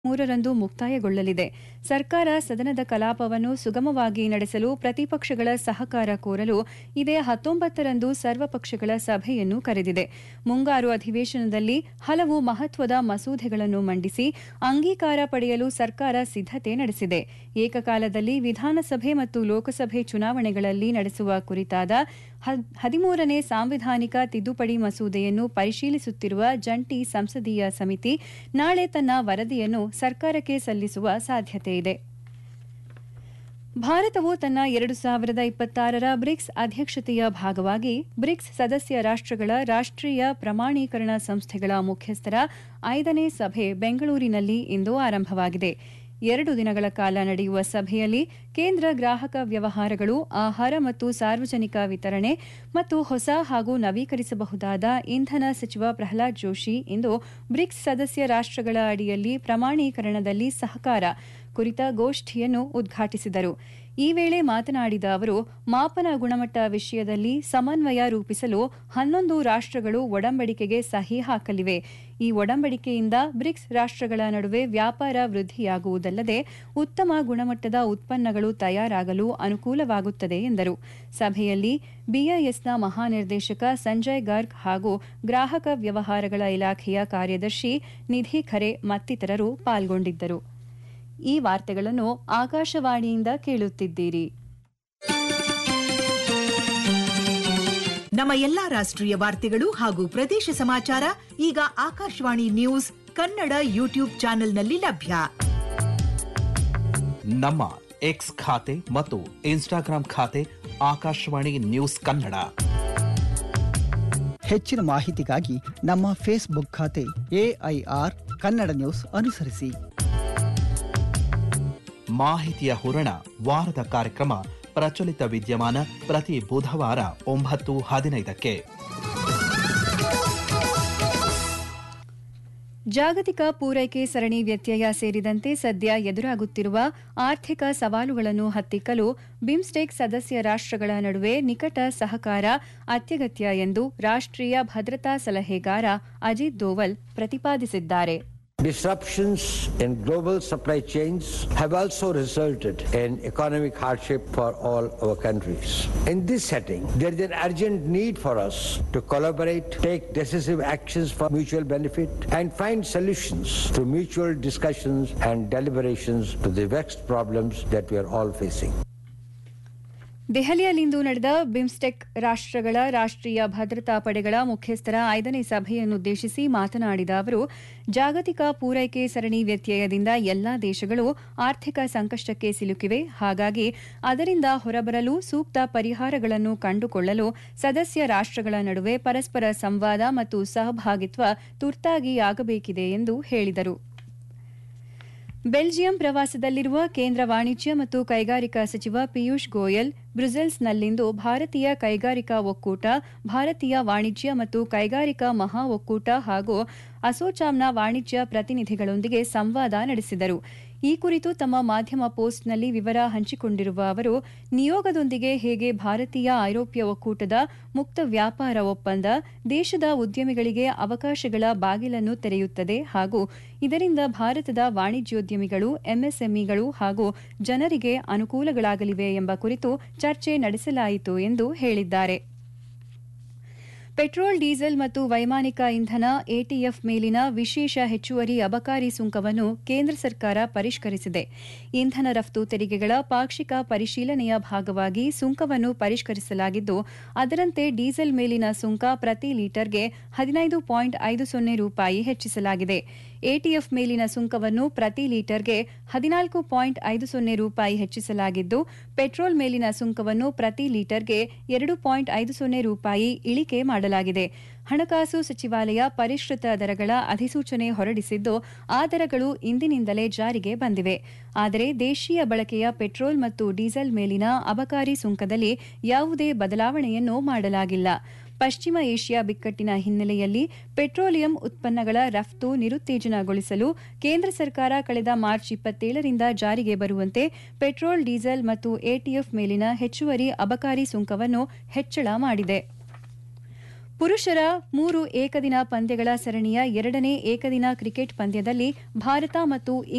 3ರಂದು ಮುಕ್ತಾಯಗೊಳ್ಳಲಿದೆ. ಸರ್ಕಾರ ಸದನದ ಕಲಾಪವನ್ನು ಸುಗಮವಾಗಿ ನಡೆಸಲು ಪ್ರತಿಪಕ್ಷಗಳ ಸಹಕಾರ ಕೋರಲು ಇದೇ 19ರಂದು ಸರ್ವಪಕ್ಷಗಳ ಸಭೆಯನ್ನು ಕರೆದಿದೆ. ಮುಂಗಾರು ಅಧಿವೇಶನದಲ್ಲಿ ಹಲವು ಮಹತ್ವದ ಮಸೂದೆಗಳನ್ನು ಮಂಡಿಸಿ ಅಂಗೀಕಾರ ಪಡೆಯಲು ಸರ್ಕಾರ ಸಿದ್ಧತೆ ನಡೆಸಿದೆ. ಏಕಕಾಲದಲ್ಲಿ ವಿಧಾನಸಭೆ ಮತ್ತು ಲೋಕಸಭೆ ಚುನಾವಣೆಗಳಲ್ಲಿ ನಡೆಸುವ ಕುರಿತಾದ 13ನೇ ಸಾಂವಿಧಾನಿಕ ತಿದ್ದುಪಡಿ ಮಸೂದೆಯನ್ನು ಪರಿಶೀಲಿಸುತ್ತಿರುವ ಜಂಟಿ ಸಂಸದೀಯ ಸಮಿತಿ ನಾಳೆ ತನ್ನ ವರದಿಯನ್ನು ಸರ್ಕಾರಕ್ಕೆ ಸಲ್ಲಿಸುವ ಸಾಧ್ಯತೆಯಿದೆ. ಭಾರತವು ತನ್ನ 2026ರ ಬ್ರಿಕ್ಸ್ ಅಧ್ಯಕ್ಷತೆಯ ಭಾಗವಾಗಿ ಬ್ರಿಕ್ಸ್ ಸದಸ್ಯ ರಾಷ್ಟ್ರಗಳ ರಾಷ್ಟ್ರೀಯ ಪ್ರಮಾಣೀಕರಣ ಸಂಸ್ಥೆಗಳ ಮುಖ್ಯಸ್ಥರ 5ನೇ ಸಭೆ ಬೆಂಗಳೂರಿನಲ್ಲಿ ಇಂದು ಆರಂಭವಾಗಿದೆ. 2 ದಿನಗಳ ಕಾಲ ನಡೆಯುವ ಸಭೆಯಲ್ಲಿ ಕೇಂದ್ರ ಗ್ರಾಹಕ ವ್ಯವಹಾರಗಳು, ಆಹಾರ ಮತ್ತು ಸಾರ್ವಜನಿಕ ವಿತರಣೆ ಮತ್ತು ಹೊಸ ಹಾಗೂ ನವೀಕರಿಸಬಹುದಾದ ಇಂಧನ ಸಚಿವ ಪ್ರಹ್ಲಾದ್ ಜೋಶಿ ಇಂದು ಬ್ರಿಕ್ಸ್ ಸದಸ್ಯ ರಾಷ್ಟ್ರಗಳ ಅಡಿಯಲ್ಲಿ ಪ್ರಮಾಣೀಕರಣದಲ್ಲಿ ಸಹಕಾರ ಕುರಿತ ಗೋಷ್ಠಿಯನ್ನು ಉದ್ಘಾಟಿಸಿದರು. ಈ ವೇಳೆ ಮಾತನಾಡಿದ ಅವರು, ಮಾಪನ ಗುಣಮಟ್ಟ ವಿಷಯದಲ್ಲಿ ಸಮನ್ವಯ ರೂಪಿಸಲು 11 ರಾಷ್ಟ್ರಗಳು ಒಡಂಬಡಿಕೆಗೆ ಸಹಿ ಹಾಕಲಿವೆ. ಈ ಒಡಂಬಡಿಕೆಯಿಂದ ಬ್ರಿಕ್ಸ್ ರಾಷ್ಟ್ರಗಳ ನಡುವೆ ವ್ಯಾಪಾರ ವೃದ್ಧಿಯಾಗುವುದಲ್ಲದೆ ಉತ್ತಮ ಗುಣಮಟ್ಟದ ಉತ್ಪನ್ನಗಳು ತಯಾರಾಗಲು ಅನುಕೂಲವಾಗುತ್ತದೆ ಎಂದರು. ಸಭೆಯಲ್ಲಿ ಬಿಐಎಸ್ನ ಮಹಾನಿರ್ದೇಶಕ ಸಂಜಯ್ ಗರ್ಗ್ ಹಾಗೂ ಗ್ರಾಹಕ ವ್ಯವಹಾರಗಳ ಇಲಾಖೆಯ ಕಾರ್ಯದರ್ಶಿ ನಿಧಿ ಖರೆ ಮತ್ತಿತರರು ಪಾಲ್ಗೊಂಡಿದ್ದರು. ಈ ವಾರ್ತೆಗಳನ್ನು ಆಕಾಶವಾಣಿಯಿಂದ ಕೇಳುತ್ತಿದ್ದೀರಿ. ನಮ್ಮ ಎಲ್ಲಾ ರಾಷ್ಟ್ರೀಯ ವಾರ್ತೆಗಳು ಹಾಗೂ ಪ್ರದೇಶ ಸಮಾಚಾರ ಈಗ ಆಕಾಶವಾಣಿ ನ್ಯೂಸ್ ಕನ್ನಡ ಯೂಟ್ಯೂಬ್ ಚಾನೆಲ್ನಲ್ಲಿ ಲಭ್ಯ. ನಮ್ಮ ಎಕ್ಸ್ ಖಾತೆ ಮತ್ತು ಇನ್ಸ್ಟಾಗ್ರಾಂ ಖಾತೆ ಆಕಾಶವಾಣಿ ನ್ಯೂಸ್ ಕನ್ನಡ. ಹೆಚ್ಚಿನ ಮಾಹಿತಿಗಾಗಿ ನಮ್ಮ ಫೇಸ್ಬುಕ್ ಖಾತೆ AIR ಕನ್ನಡ ನ್ಯೂಸ್ ಅನುಸರಿಸಿ. ಮಾಹಿತಿಯ ಹೂರಣ ವಾರದ ಕಾರ್ಯಕ್ರಮ ಪ್ರಚಲಿತ ವಿದ್ಯಮಾನ ಪ್ರತಿ ಬುಧವಾರ 9:15ಕ್ಕೆ. ಜಾಗತಿಕ ಪೂರೈಕೆ ಸರಣಿ ವ್ಯತ್ಯಯ ಸೇರಿದಂತೆ ಸದ್ಯ ಎದುರಾಗುತ್ತಿರುವ ಆರ್ಥಿಕ ಸವಾಲುಗಳನ್ನು ಹತ್ತಿಕ್ಕಲು ಬಿಮ್ಸ್ಟೆಕ್ ಸದಸ್ಯ ರಾಷ್ಟ್ರಗಳ ನಡುವೆ ನಿಕಟ ಸಹಕಾರ ಅತ್ಯಗತ್ಯ ಎಂದು ರಾಷ್ಟ್ರೀಯ ಭದ್ರತಾ ಸಲಹೆಗಾರ ಅಜಿತ್ ದೋವಲ್ ಪ್ರತಿಪಾದಿಸಿದ್ದಾರೆ. Disruptions in global supply chains have also resulted in economic hardship for all our countries. In this setting, there is an urgent need for us to collaborate, take decisive actions for mutual benefit, and find solutions through mutual discussions and deliberations to the vexed problems that we are all facing. ದೆಹಲಿಯಲ್ಲಿಂದು ನಡೆದ BIMSTEC ರಾಷ್ಟ್ರಗಳ ರಾಷ್ಟ್ರೀಯ ಭದ್ರತಾ ಪಡೆಗಳ ಮುಖ್ಯಸ್ಥರ 5ನೇ ಸಭೆಯನ್ನುದ್ದೇಶಿಸಿ ಮಾತನಾಡಿದ ಅವರು, ಜಾಗತಿಕ ಪೂರೈಕೆ ಸರಣಿ ವ್ಯತ್ಯಯದಿಂದ ಎಲ್ಲಾ ದೇಶಗಳು ಆರ್ಥಿಕ ಸಂಕಷ್ಟಕ್ಕೆ ಸಿಲುಕಿವೆ. ಹಾಗಾಗಿ ಅದರಿಂದ ಹೊರಬರಲು ಸೂಕ್ತ ಪರಿಹಾರಗಳನ್ನು ಕಂಡುಕೊಳ್ಳಲು ಸದಸ್ಯ ರಾಷ್ಟ್ರಗಳ ನಡುವೆ ಪರಸ್ಪರ ಸಂವಾದ ಮತ್ತು ಸಹಭಾಗಿತ್ವ ತುರ್ತಾಗಿ ಆಗಬೇಕಿದೆ ಎಂದು ಹೇಳಿದರು. ಬೆಲ್ಜಿಯಂ ಪ್ರವಾಸದಲ್ಲಿರುವ ಕೇಂದ್ರ ವಾಣಿಜ್ಯ ಮತ್ತು ಕೈಗಾರಿಕಾ ಸಚಿವ ಪಿಯೂಷ್ ಗೋಯಲ್ ಬ್ರುಸೆಲ್ಸ್ನಲ್ಲಿಂದು ಭಾರತೀಯ ಕೈಗಾರಿಕಾ ಒಕ್ಕೂಟ, ಭಾರತೀಯ ವಾಣಿಜ್ಯ ಮತ್ತು ಕೈಗಾರಿಕಾ ಮಹಾ ಒಕ್ಕೂಟ ಹಾಗೂ ಅಸೋಚಾಮ್ನ ವಾಣಿಜ್ಯ ಪ್ರತಿನಿಧಿಗಳೊಂದಿಗೆ ಸಂವಾದ ನಡೆಸಿದರು. ಈ ಕುರಿತು ತಮ್ಮ ಮಾಧ್ಯಮ ಪೋಸ್ಟ್ನಲ್ಲಿ ವಿವರ ಹಂಚಿಕೊಂಡಿರುವ ಅವರು, ನಿಯೋಗದೊಂದಿಗೆ ಹೇಗೆ ಭಾರತೀಯ ಐರೋಪ್ಯ ಒಕ್ಕೂಟದ ಮುಕ್ತ ವ್ಯಾಪಾರ ಒಪ್ಪಂದ ದೇಶದ ಉದ್ಯಮಿಗಳಿಗೆ ಅವಕಾಶಗಳ ಬಾಗಿಲನ್ನು ತೆರೆಯುತ್ತದೆ ಹಾಗೂ ಇದರಿಂದ ಭಾರತದ ವಾಣಿಜ್ಯೋದ್ಯಮಿಗಳು, ಎಂಎಸ್ಎಂಇಗಳು ಹಾಗೂ ಜನರಿಗೆ ಅನುಕೂಲಗಳಾಗಲಿವೆ ಎಂಬ ಕುರಿತು ಚರ್ಚೆ ನಡೆಸಲಾಯಿತು ಎಂದು ಹೇಳಿದ್ದಾರೆ. ಪೆಟ್ರೋಲ್, ಡೀಸೆಲ್ ಮತ್ತು ವೈಮಾನಿಕ ಇಂಧನ ಎಟಿಎಫ್ ಮೇಲಿನ ವಿಶೇಷ ಹೆಚ್ಚುವರಿ ಅಬಕಾರಿ ಸುಂಕವನ್ನು ಕೇಂದ್ರ ಸರ್ಕಾರ ಪರಿಷ್ಕರಿಸಿದೆ. ಇಂಧನ ರಫ್ತು ತೆರಿಗೆಗಳ ಪಾಕ್ಷಿಕ ಪರಿಶೀಲನೆಯ ಭಾಗವಾಗಿ ಸುಂಕವನ್ನು ಪರಿಷ್ಕರಿಸಲಾಗಿದ್ದು, ಅದರಂತೆ ಡೀಸೆಲ್ ಮೇಲಿನ ಸುಂಕ ಪ್ರತಿ ಲೀಟರ್ಗೆ 15.50 ರೂಪಾಯಿ ಹೆಚ್ಚಿಸಲಾಗಿದೆ. ಎಟಿಎಫ್ ಮೇಲಿನ ಸುಂಕವನ್ನು ಪ್ರತಿ ಲೀಟರ್ಗೆ 14.50 ರೂಪಾಯಿ ಹೆಚ್ಚಿಸಲಾಗಿದ್ದು, ಪೆಟ್ರೋಲ್ ಮೇಲಿನ ಸುಂಕವನ್ನು ಪ್ರತಿ ಲೀಟರ್ಗೆ 2.50 ರೂಪಾಯಿ ಇಳಿಕೆ ಮಾಡಲಾಗಿದೆ. ಹಣಕಾಸು ಸಚಿವಾಲಯ ಪರಿಷ್ಕೃತ ದರಗಳ ಅಧಿಸೂಚನೆ ಹೊರಡಿಸಿದ್ದು, ಆ ದರಗಳು ಇಂದಿನಿಂದಲೇ ಜಾರಿಗೆ ಬಂದಿವೆ. ಆದರೆ ದೇಶೀಯ ಬಳಕೆಯ ಪೆಟ್ರೋಲ್ ಮತ್ತು ಡೀಸೆಲ್ ಮೇಲಿನ ಅಬಕಾರಿ ಸುಂಕದಲ್ಲಿ ಯಾವುದೇ ಬದಲಾವಣೆಯನ್ನು ಮಾಡಲಾಗಿಲ್ಲ. ಪಶ್ಚಿಮ ಏಷ್ಯಾ ಬಿಕ್ಕಟ್ಟಿನ ಹಿನ್ನೆಲೆಯಲ್ಲಿ ಪೆಟ್ರೋಲಿಯಂ ಉತ್ಪನ್ನಗಳ ರಫ್ತು ನಿರುತ್ತೇಜನಗೊಳಿಸಲು ಕೇಂದ್ರ ಸರ್ಕಾರ ಕಳೆದ ಮಾರ್ಚ್ 27ರಿಂದ ಜಾರಿಗೆ ಬರುವಂತೆ ಪೆಟ್ರೋಲ್, ಡೀಸೆಲ್ ಮತ್ತು ಎಟಿಎಫ್ ಮೇಲಿನ ಹೆಚ್ಚುವರಿ ಅಬಕಾರಿ ಸುಂಕವನ್ನು ಹೆಚ್ಚಳ ಮಾಡಿದೆ. ಪುರುಷರ 3 ಏಕದಿನ ಪಂದ್ಯಗಳ ಸರಣಿಯ 2ನೇ ಏಕದಿನ ಕ್ರಿಕೆಟ್ ಪಂದ್ಯದಲ್ಲಿ ಭಾರತ ಮತ್ತು